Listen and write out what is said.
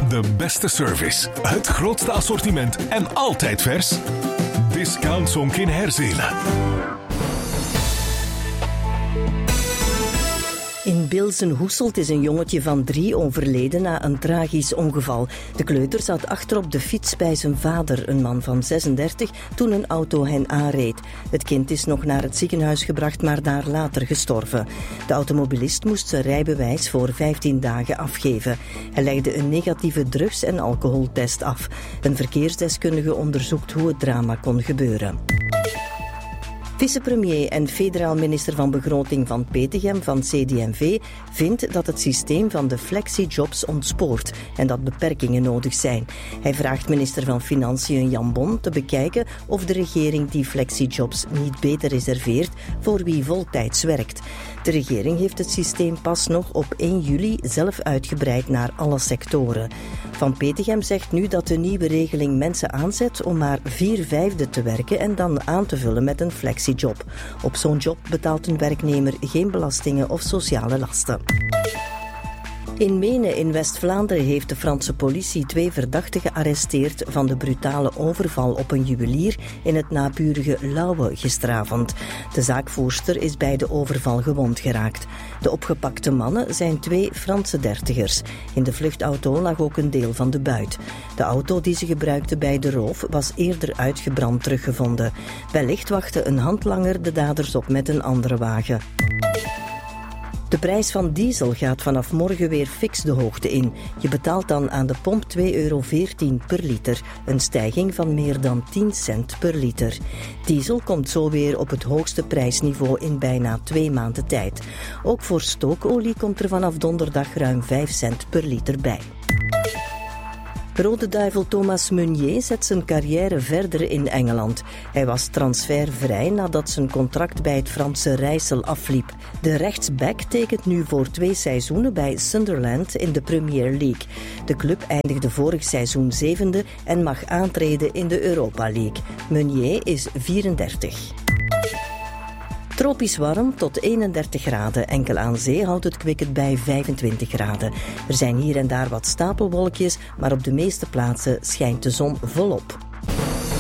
De beste service, het grootste assortiment en altijd vers. Discount Sonk in Herzelen. In Bilzen-Hoeselt is een jongetje van 3 overleden na een tragisch ongeval. De kleuter zat achter op de fiets bij zijn vader, een man van 36, toen een auto hen aanreed. Het kind is nog naar het ziekenhuis gebracht, maar daar later gestorven. De automobilist moest zijn rijbewijs voor 15 dagen afgeven. Hij legde een negatieve drugs- en alcoholtest af. Een verkeersdeskundige onderzoekt hoe het drama kon gebeuren. Vicepremier en federaal minister van Begroting van Petegem van CD&V vindt dat het systeem van de flexijobs ontspoort en dat beperkingen nodig zijn. Hij vraagt minister van Financiën Jan Bon te bekijken of de regering die flexijobs niet beter reserveert voor wie voltijds werkt. De regering heeft het systeem pas nog op 1 juli zelf uitgebreid naar alle sectoren. Van Petegem zegt nu dat de nieuwe regeling mensen aanzet om maar 4/5 te werken en dan aan te vullen met een flexiejob. Op zo'n job betaalt een werknemer geen belastingen of sociale lasten. In Menen in West-Vlaanderen heeft de Franse politie 2 verdachten gearresteerd van de brutale overval op een juwelier in het naburige Lauwe gisteravond. De zaakvoerster is bij de overval gewond geraakt. De opgepakte mannen zijn 2 Franse dertigers. In de vluchtauto lag ook een deel van de buit. De auto die ze gebruikten bij de roof was eerder uitgebrand teruggevonden. Wellicht wachtte een handlanger de daders op met een andere wagen. De prijs van diesel gaat vanaf morgen weer fix de hoogte in. Je betaalt dan aan de pomp €2,14 per liter. Een stijging van meer dan 10 cent per liter. Diesel komt zo weer op het hoogste prijsniveau in bijna 2 maanden tijd. Ook voor stookolie komt er vanaf donderdag ruim 5 cent per liter bij. Rode Duivel Thomas Meunier zet zijn carrière verder in Engeland. Hij was transfervrij nadat zijn contract bij het Franse Rijssel afliep. De rechtsback tekent nu voor 2 seizoenen bij Sunderland in de Premier League. De club eindigde vorig seizoen 7e en mag aantreden in de Europa League. Meunier is 34. Tropisch warm tot 31 graden. Enkel aan zee houdt het kwik het bij 25 graden. Er zijn hier en daar wat stapelwolkjes, maar op de meeste plaatsen schijnt de zon volop.